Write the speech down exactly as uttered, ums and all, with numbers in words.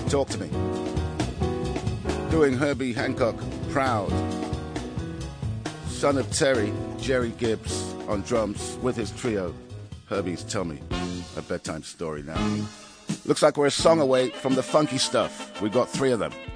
Talk to Me. Doing Herbie Hancock proud. Son of Terry, Jerry Gibbs on drums with his trio. Herbie's Tell Me a Bedtime Story now. Looks like we're a song away from the funky stuff. We got three of them.